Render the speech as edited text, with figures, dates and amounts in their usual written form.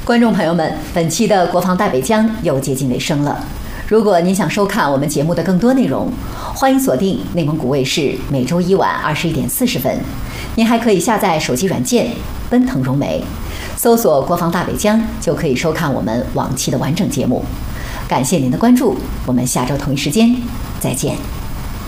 观众朋友们，本期的国防大北疆又接近尾声了。如果您想收看我们节目的更多内容，欢迎锁定内蒙古卫视每周一晚21点40分。您还可以下载手机软件奔腾融媒，搜索国防大北疆就可以收看我们往期的完整节目。感谢您的关注，我们下周同一时间再见。